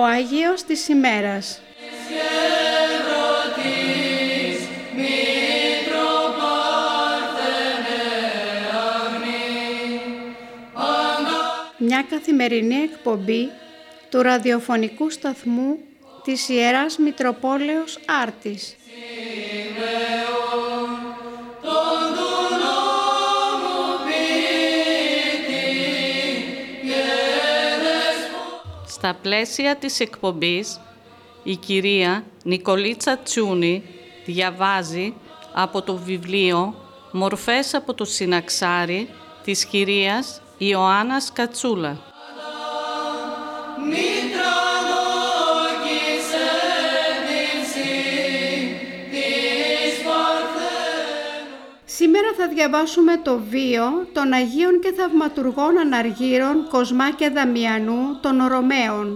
Ο Αγίος της ημέρας. Μια καθημερινή εκπομπή του ραδιοφωνικού σταθμού της Ιεράς Μητροπόλεως Άρτης. Στα πλαίσια της εκπομπής, η κυρία Νικολίτσα Τσούνη διαβάζει από το βιβλίο «Μορφές από το Συναξάρι» της κυρίας Ιωάννας Κατσούλα. Σήμερα θα διαβάσουμε το βίο των Αγίων και Θαυματουργών Αναργύρων Κοσμά και Δαμιανού των Ρωμαίων.